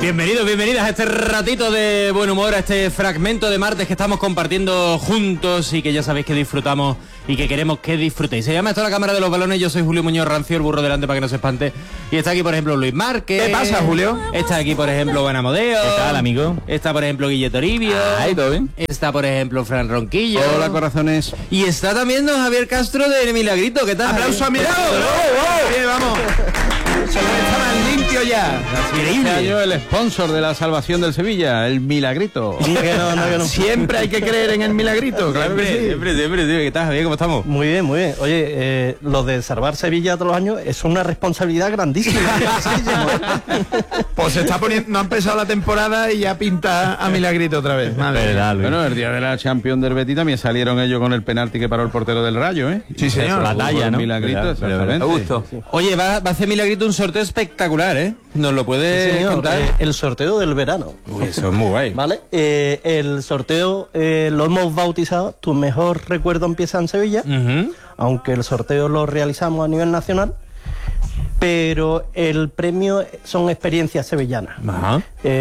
Bienvenidas a este ratito de buen humor, a este fragmento de martes que estamos compartiendo juntos y que ya sabéis que disfrutamos y que queremos que disfrutéis. Se llama esto La Cámara de los Balones. Yo soy Julio Muñoz Rancio, el burro delante para que no se espante. Y está aquí, por ejemplo, Luis Márquez. ¿Qué pasa, Julio? Está aquí, por ejemplo, Juan Amadeo. ¿Qué tal, amigo? Está, por ejemplo, Guille Toribio. ¿Todo bien? Está, por ejemplo, Fran Ronquillo. Hola, corazones. Y está también don Javier Castro de Milagrito. ¿Qué tal? ¡Aplauso a Milagrito! Bien, vamos. Se lo estaban limpio ya. Este año el sponsor de la salvación del Sevilla, el Milagrito. No. Siempre hay que creer en el Milagrito, claro que sí. Siempre. ¿Qué tal, Javier? ¿Cómo estamos? Muy bien, muy bien. Oye, lo de salvar Sevilla todos los años es una responsabilidad grandísima. Pues se está poniendo, no ha empezado la temporada y ya pinta a Milagrito otra vez. Madre mía. Bueno, el día de la Champions del Betis también salieron ellos con el penalti que paró el portero del Rayo, ¿eh? Sí, señor. Batalla, ¿no? Milagrito, exactamente. Me gusto. Oye, va a hacer Milagrito un sorteo espectacular, ¿eh? ¿Nos lo puede contar? El sorteo del verano. Uy, eso es muy guay. ¿Vale? El sorteo lo hemos bautizado Tu mejor recuerdo empieza en Sevilla, aunque el sorteo lo realizamos a nivel nacional, pero el premio son experiencias sevillanas. Ajá.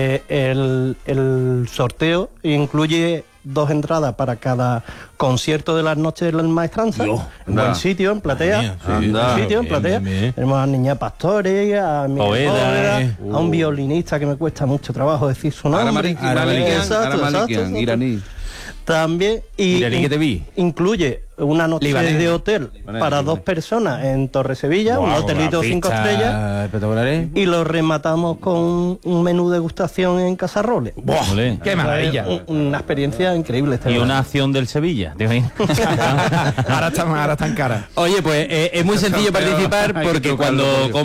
El sorteo incluye 2 entradas para cada concierto de las noches de la maestranza. Buen sitio en Platea. Bien. Tenemos a Niña Pastore, a Miguel Poveda, a un violinista que me cuesta mucho trabajo decir su nombre. Aramalikian, iraní. También Iraní que te vi. incluye una noche Libanés. de hotel para 2 personas en Torre Sevilla, un hotelito 5 estrellas, espectaculares. y lo rematamos con un menú degustación en Casarroles. Olé. ¡Qué maravilla! Una experiencia increíble. Y una acción del Sevilla. Ahora están caras. Oye, pues es muy sencillo participar Hay que porque tocarlo, cuando pollo.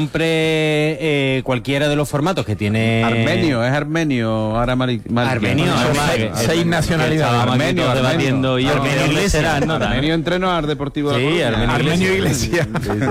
compre cualquiera de los formatos que tiene... Armenio, es armenio. Armenio, Seis nacionalidades. Armenio, debatiendo. Y Armenio Iglesias. Armenio entrenó al Deportivo de la Sí, Coruña. Armenio Iglesias.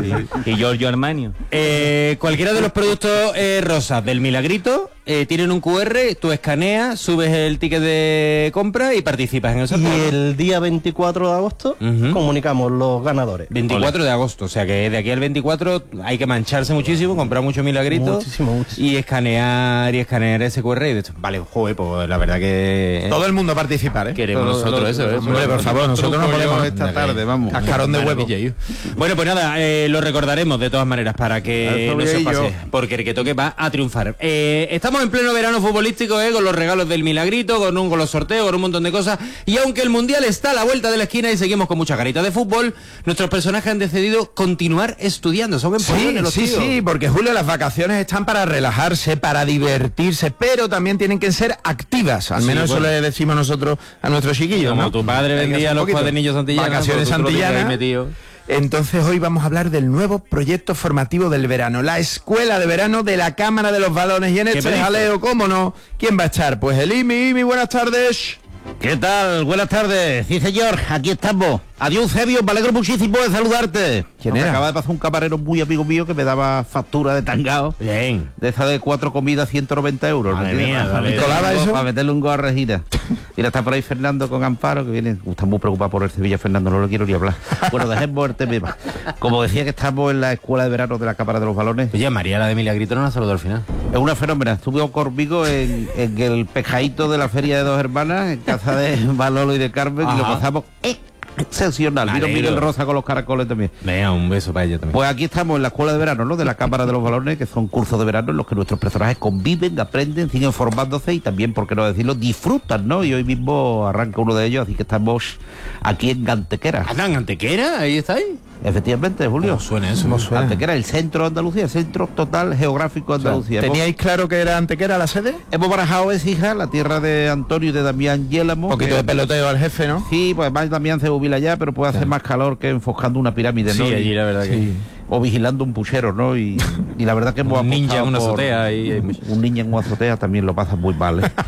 Y Giorgio Armenio. Cualquiera de los productos rosas del Milagrito tienen un QR, tú escaneas, subes el ticket de compra y participas en el Y sorteo. el día 24 de agosto comunicamos los ganadores. 24 de agosto, o sea que de aquí al 24 hay que mancharse muchísimo, comprar mucho Milagrito Muchísimo. y escanear ese QR y de hecho, vale, joder, pues la verdad que Todo el mundo a participar, ¿eh? queremos nosotros eso, ¿eh? Hombre, por favor, nosotros no podemos esta tarde, vamos. cascarón de huevo. Bueno, pues nada, lo recordaremos de todas maneras para que no se os pase, porque el que toque va a triunfar. Estamos en pleno verano futbolístico, con los regalos del Milagrito, con los sorteos, con un montón de cosas, y aunque el Mundial está a la vuelta de la esquina y seguimos con mucha carita de fútbol, nuestros personajes han decidido continuar estudiando. Son empollones los tíos. Sí, porque Julio, las vacaciones están para relajarse, para divertirse, pero también tienen que ser activas. Al menos eso le decimos nosotros a nuestros chiquillos, Como ¿no? tu padre Hay que vendía hacer un los poquito. cuadernillos santillanas, Vacaciones pues tú lo tienes ahí santillanas. metido. Entonces hoy vamos a hablar del nuevo proyecto formativo del verano, la escuela de verano de la Cámara de los Balones. Y en este pedazo. jaleo, ¿cómo no? ¿Quién va a estar? Pues el IMI, buenas tardes. ¿Qué tal? Buenas tardes. Sí, señor, aquí estamos. Adiós, Eusebio, me alegro muchísimo de saludarte. ¿Quién Me era? acaba de pasar un camarero muy amigo mío que me daba factura de tangao. Bien. De esa de 4 comidas, 190 euros. Madre ¿me entiendes? mía, Para vale. meterle ¿Colaba un go- eso? Para meterle un go a Regina. Y está por ahí Fernando con Amparo, que viene. Está muy preocupado por el Sevilla, Fernando, no lo quiero ni hablar. Bueno, dejemos el tema. Como decía que estamos en la escuela de verano de la Cámara de los Balones. Oye, María, la de Milagrito no la saludó al final. Es una fenómena. Estuve conmigo en el pescadito de la Feria de Dos Hermanas, en casa de Manolo y de Carmen, y lo Ajá. pasamos excepcional. Me Vino alegro. Miguel Rosa con los caracoles también. Venga, un beso para ella también. Pues aquí estamos en la escuela de verano, ¿no? De la Cámara de los Balones, que son cursos de verano en los que nuestros personajes conviven, aprenden, siguen formándose y también, por qué no decirlo, disfrutan, ¿no? Y hoy mismo arranca uno de ellos, así que estamos aquí en Antequera. ¿Andan Antequera? ¿Ahí estáis? Efectivamente, Julio. ¿Cómo suena eso? ¿Cómo suena? Antequera, el centro de Andalucía, el centro total geográfico de Andalucía. ¿Teníais claro que era Antequera la sede? Hemos barajado Écija, la tierra de Antonio y de Damián Yélamo. Un poquito que- de peloteo al jefe, ¿no? Sí, pues además Damián se jubila allá, pero puede hacer más calor que enfoscando una pirámide, ¿no? Sí, allí la verdad que... O vigilando un puchero, ¿no? Y la verdad que hemos Un ninja apostado en una por- azotea y hay mucho. Un ninja en una azotea también lo pasa muy mal, ¿eh?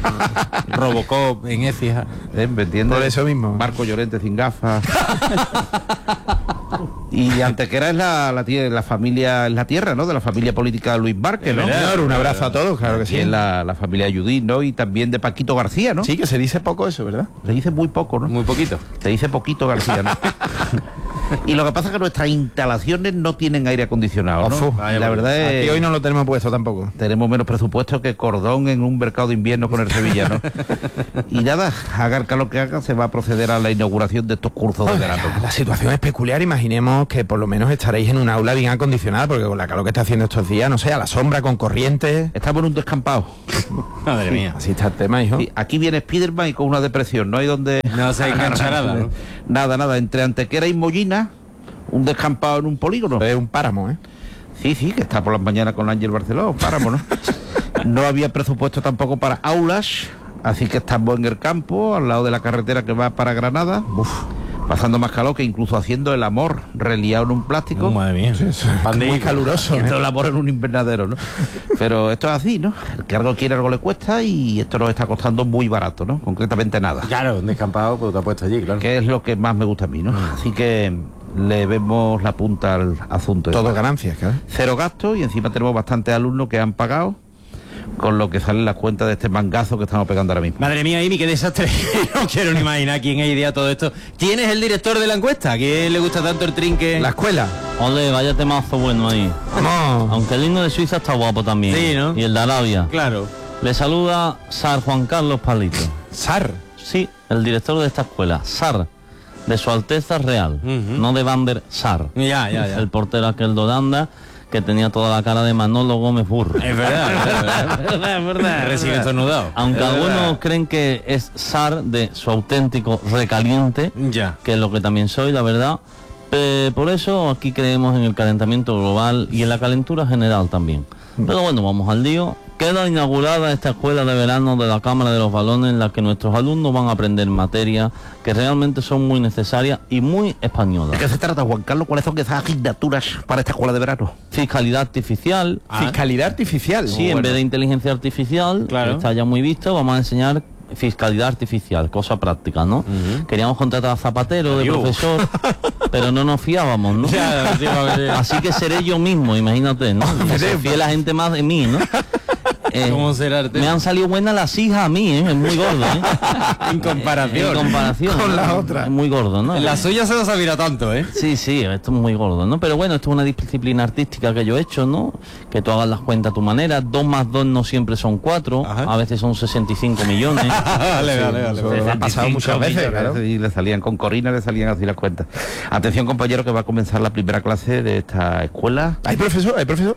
Robocop en Écija. ¿Me entiendes? Por eso mismo. Marco Llorente sin gafas. Y Antequera es la familia, es la tierra, ¿no? De la familia política de Luis Márquez, ¿no? Señor, un abrazo a todos, claro que sí. Y es la familia de Judith, ¿no? Y también de Paquito García, ¿no? Sí, que se dice poco eso, ¿verdad? Se dice muy poco, ¿no? Muy poquito. Se dice poquito García, ¿no? Y lo que pasa es que nuestras instalaciones no tienen aire acondicionado, ¿no? La verdad es... Aquí hoy no lo tenemos puesto tampoco. Tenemos menos presupuesto que Cordón en un mercado de invierno con el Sevilla, ¿no? Y nada, haga el calor que haga, se va a proceder a la inauguración de estos cursos de verano. La situación es peculiar, imaginemos que por lo menos estaréis en un aula bien acondicionada, porque con la calor que está haciendo estos días, no sé, a la sombra, con corriente... Estamos en un descampado. Madre mía. Así está el tema, hijo. Sí, aquí viene Spiderman y con una depresión, no hay donde... No se engancha nada, ¿no? Nada, entre Antequera y Mollina, un descampado en un polígono. Es un páramo, ¿eh? Sí, que está por las mañanas con Ángel Barceló, páramo, ¿no? No había presupuesto tampoco para aulas, así que estamos en el campo, al lado de la carretera que va para Granada. Pasando más calor que incluso haciendo el amor reliado en un plástico. Madre mía. Muy caluroso. Haciendo el amor en un invernadero, ¿no? Pero esto es así, ¿no? El que algo quiere, algo le cuesta y esto nos está costando muy barato, ¿no? Concretamente nada. Claro, un descampado, pues te ha puesto allí, claro. Que es lo que más me gusta a mí, ¿no? Así que le vemos la punta al asunto. Todo ganancias, claro. 0 gastos y encima tenemos bastantes alumnos que han pagado, con lo que salen las cuentas de este mangazo que estamos pegando ahora mismo. Madre mía, Amy, qué desastre. No quiero ni imaginar quién ha ideado todo esto. ¿Quién es el director de la encuesta? ¿A quién le gusta tanto el trinque? La escuela. Ole, vaya temazo bueno ahí. Vamos. Aunque el himno de Suiza está guapo también. Sí, ¿no? Y el de Arabia. Claro. Le saluda Sar Juan Carlos Palito. SAR. Sí, el director de esta escuela. Sar, de Su Alteza Real. No de Van der Sar. Ya. El portero aquel de Holanda, que tenía toda la cara de Manolo Gómez Burro. Es verdad. Es verdad. Recién estornudado. Aunque algunos creen que es Sar de Su Auténtico Recaliente, Ya. que es lo que también soy, la verdad. Por eso aquí creemos en el calentamiento global y en la calentura general también. Pero bueno, vamos al lío. Queda inaugurada esta escuela de verano de la Cámara de los Balones, en la que nuestros alumnos van a aprender materias que realmente son muy necesarias y muy españolas. ¿De qué se trata, Juan Carlos? ¿Cuáles son esas asignaturas para esta escuela de verano? Fiscalidad artificial. Fiscalidad artificial. Sí, en vez de inteligencia artificial, Claro. está ya muy visto, vamos a enseñar fiscalidad artificial, cosa práctica, ¿no? Queríamos contratar a Zapatero de profesor, pero no nos fiábamos, ¿no? Así que seré yo mismo, imagínate, ¿no? Se fía la gente más de mí, ¿no? ¿Cómo será el tema? Me han salido buenas las hijas a mí, ¿eh? Es muy gordo, ¿eh? En comparación. En comparación. Con la ¿no? otra. Es muy gordo, ¿no? La suya se nos ha virado tanto, ¿eh? Sí, esto es muy gordo, ¿no? Pero bueno, esto es una disciplina artística que yo he hecho, ¿no? Que tú hagas las cuentas a tu manera. 2 más 2 no siempre son 4, Ajá. a veces son 65 millones. Vale. Ha pasado muchas veces, claro. Y le salían con Corina, le salían así las cuentas. Atención, compañero, que va a comenzar la primera clase de esta escuela. ¿Hay profesor?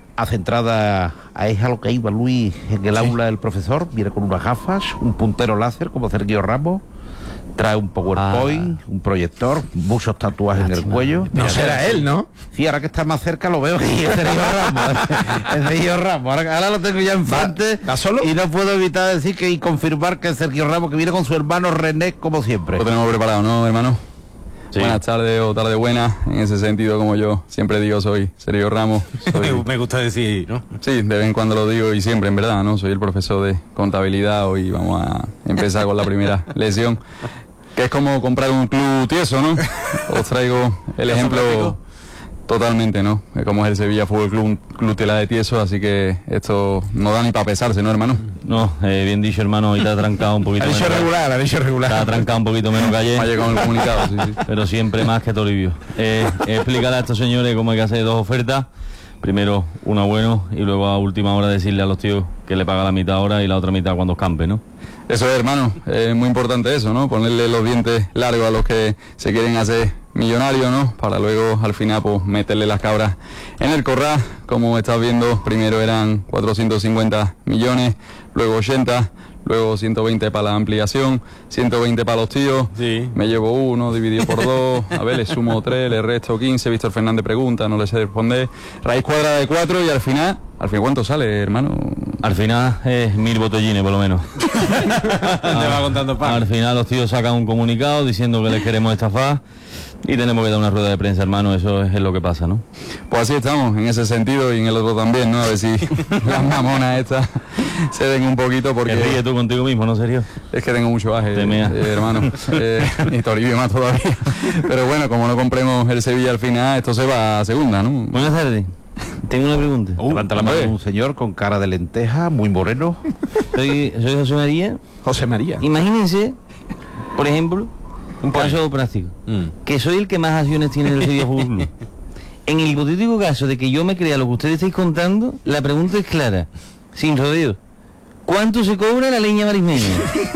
Centrada es a lo que iba Luis en el aula del profesor. Viene con unas gafas, un puntero láser como Sergio Ramos, trae un PowerPoint, un proyector, muchos tatuajes en el cuello. No será él, ¿no? Sí, ahora que está más cerca lo veo y es Sergio Ramos. Es Sergio Ramos. Ahora lo tengo ya enfrente. ¿Va solo? Y no puedo evitar decir que y confirmar que es Sergio Ramos, que viene con su hermano René como siempre. Lo tenemos preparado, ¿no, hermano? Sí. Buenas tardes o tarde buena. En ese sentido, como yo siempre digo, soy Sergio Ramos. Me gusta decir, ¿no? Sí, de vez en cuando lo digo y siempre, en verdad, ¿no? Soy el profesor de contabilidad. Hoy vamos a empezar con la primera lección, que es como comprar un club tieso, ¿no? Os traigo el ejemplo totalmente, ¿no? Como es el Sevilla Fútbol Club, un club tela de tieso, así que esto no da ni para pesarse, ¿no, hermano? No, bien dicho, hermano, hoy te ha trancado un poquito Ha dicho menos. regular. Te ha trancado un poquito menos que ayer. Me ha llegado el comunicado, sí. Pero siempre más que Toribio. Explícale a estos señores cómo hay que hacer 2 ofertas. Primero una bueno y luego a última hora decirle a los tíos que le paga la mitad ahora y la otra mitad cuando escampe, ¿no? Eso es, hermano, es muy importante eso, ¿no? Ponerle los dientes largos a los que se quieren hacer millonarios, ¿no? Para luego al final pues meterle las cabras en el corral. Como estás viendo, primero eran 450 millones, luego 80, luego 120 para la ampliación, 120 para los tíos. Sí. Me llevo 1 dividido por 2, a ver, le sumo 3, le resto 15, Víctor Fernández pregunta, no le sé responder, raíz cuadrada de 4 y al final ¿cuánto sale, hermano? Al final es 1000 botellines por lo menos. Te va contando pan. Al final los tíos sacan un comunicado diciendo que les queremos estafar y tenemos que dar una rueda de prensa, hermano, eso es lo que pasa, ¿no? Pues así estamos, en ese sentido y en el otro también, ¿no? A ver si las mamonas estas se den un poquito porque... Que ríes tú contigo mismo, ¿no, Sergio? Es que tengo mucho baje, Te mea. hermano, y Toribio más todavía. Pero bueno, como no compremos el Sevilla al final, esto se va a segunda, ¿no? Buenas tardes. Tengo una pregunta. Levanta la mano hombre. un señor con cara de lenteja, muy moreno. Soy José María. José María. Imagínense, por ejemplo, Un caso práctico. Que soy el que más acciones tiene del Sevilla Fútbol Club. En el hipotético caso de que yo me crea lo que ustedes estáis contando, la pregunta es clara, sin rodeos. ¿Cuánto se cobra la leña marismeña?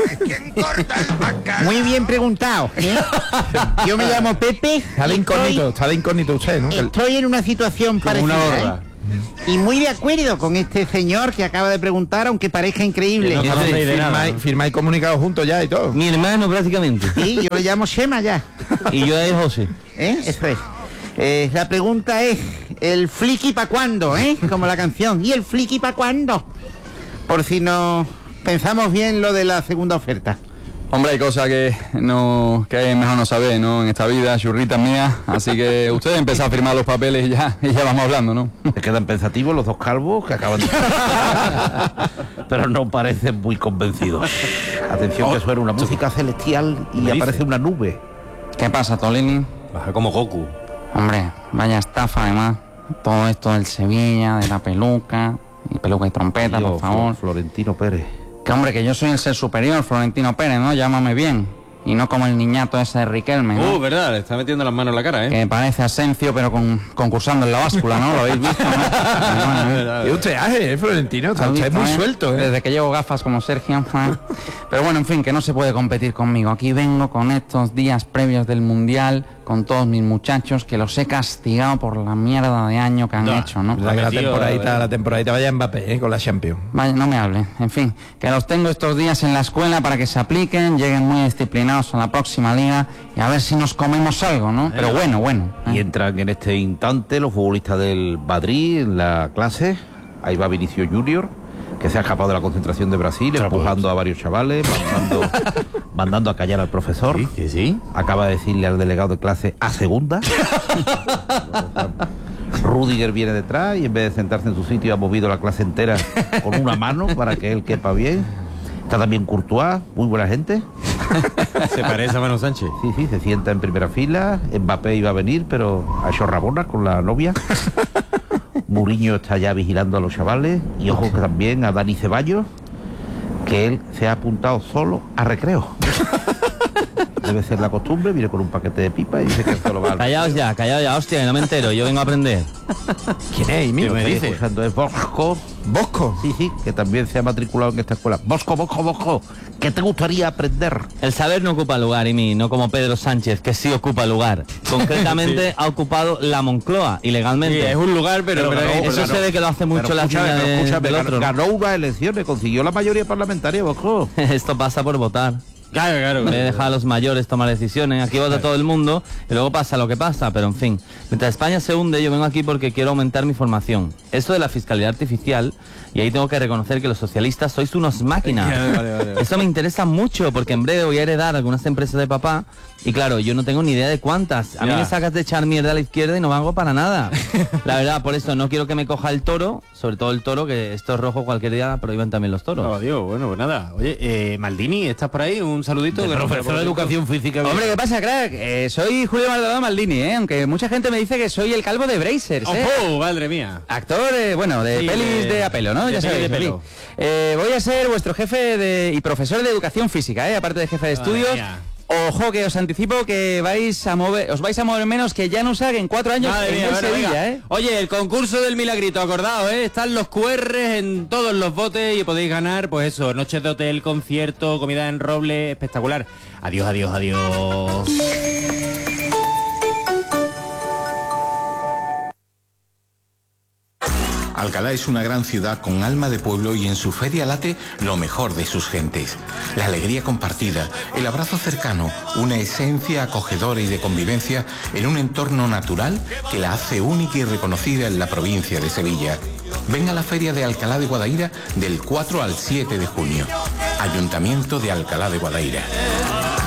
Muy bien preguntado. Yo me llamo Pepe. Está de incógnito usted, ¿no? Estoy en una situación parecida. Y muy de acuerdo con este señor que acaba de preguntar, aunque parezca increíble. Firmáis comunicados juntos ya y todo. Mi hermano prácticamente. Sí, yo le llamo Shema ya. Y yo a él José. Eso es. La pregunta es, ¿el fliki pa' cuándo, como la canción? ¿Y el fliki pa' cuándo? Por si no pensamos bien lo de la segunda oferta. Hombre, hay cosas que es mejor no saber, ¿no? En esta vida, churritas mías. Así que ustedes empiezan a firmar los papeles y ya vamos hablando, ¿no? Se quedan pensativos los dos calvos que acaban de... Pero no parecen muy convencidos. Atención, que suena una música celestial y aparece una nube. ¿Qué pasa, Tolini? Baja como Goku. Hombre, vaya estafa además. Todo esto del Sevilla, de la peluca y trompeta, por favor. Florentino Pérez. Que hombre, que yo soy el ser superior, Florentino Pérez, ¿no? Llámame bien. Y no como el niñato ese de Riquelme, ¿no? Verdad, le está metiendo las manos en la cara, ¿eh? Que parece Asencio, pero concursando en la báscula, ¿no? ¿Lo habéis visto, no? Es usted, Florentino, está usted muy suelto, ¿eh? Desde que llevo gafas como Sergio. Pero bueno, en fin, que no se puede competir conmigo. Aquí vengo con estos días previos del Mundial, con todos mis muchachos, que los he castigado por la mierda de año que han hecho, ¿no? La temporadita vaya Mbappé, con la Champions. Vaya, no me hable. En fin, que los tengo estos días en la escuela para que se apliquen, lleguen muy disciplinados a la próxima liga y a ver si nos comemos algo, ¿no? Pero bueno. Y entran en este instante los futbolistas del Madrid en la clase. Ahí va Vinicius Junior, que se ha escapado de la concentración de Brasil, empujando a varios chavales, mandando a callar al profesor. Sí. Acaba de decirle al delegado de clase a segunda. Rudiger viene detrás y en vez de sentarse en su sitio ha movido la clase entera con una mano para que él quepa bien. Está también Courtois, muy buena gente. Se parece a Manu Sánchez. Sí, se sienta en primera fila. Mbappé iba a venir, pero ha hecho rabonas con la novia. Mourinho está ya vigilando a los chavales. Y ojo que también a Dani Ceballos, que él se ha apuntado solo a recreo. Debe ser la costumbre, viene con un paquete de pipa y dice que esto lo va a... Callaos ya, hostia, que no me entero, yo vengo a aprender. ¿Quién es, Emilio? ¿Qué me dice? Es Bosco. ¿Bosco? Sí, que también se ha matriculado en esta escuela. Bosco, ¿qué te gustaría aprender? El saber no ocupa lugar, Emi, no como Pedro Sánchez, que sí ocupa lugar. Concretamente ha ocupado la Moncloa, ilegalmente. Sí, es un lugar, pero eso se ve que lo hace mucho la ciudad del otro. Ganó unas elecciones, consiguió la mayoría parlamentaria, Bosco. Esto pasa por votar. Claro. Me deja a los mayores tomar decisiones. Aquí vota todo el mundo y luego pasa lo que pasa, pero en fin. Mientras España se hunde, yo vengo aquí porque quiero aumentar mi formación. Esto de la fiscalidad artificial, y ahí tengo que reconocer que los socialistas sois unos máquinas. Vale. Eso me interesa mucho porque en breve voy a heredar algunas empresas de papá y claro, yo no tengo ni idea de cuántas. A mí me sacas de echar mierda a la izquierda y no valgo para nada. La verdad, por eso no quiero que me coja el toro, sobre todo el toro, que esto es rojo cualquier día, prohíben también los toros. Oh, Dios, bueno, pues nada. Oye, Maldini, ¿estás por ahí? Un saludito. Profesor de Educación Física. Hombre, ¿qué pasa, crack? Soy Julio Maldonado Maldini, aunque mucha gente me dice que soy el calvo de Brazers, ¡Oh, madre mía! Actor, de pelis de apelo, ¿no? Ya sabéis, de pelo. Voy a ser vuestro jefe y profesor de Educación Física, aparte de jefe de estudios. Ojo, que os anticipo que os vais a mover menos que Janus Ag en 4 años en Sevilla, Oye, el concurso del Milagrito, acordaos, están los QRs en todos los botes y podéis ganar, pues eso, noches de hotel, concierto, comida en roble, espectacular. Adiós. Alcalá es una gran ciudad con alma de pueblo y en su feria late lo mejor de sus gentes. La alegría compartida, el abrazo cercano, una esencia acogedora y de convivencia en un entorno natural que la hace única y reconocida en la provincia de Sevilla. Ven a la feria de Alcalá de Guadaira del 4 al 7 de junio. Ayuntamiento de Alcalá de Guadaira.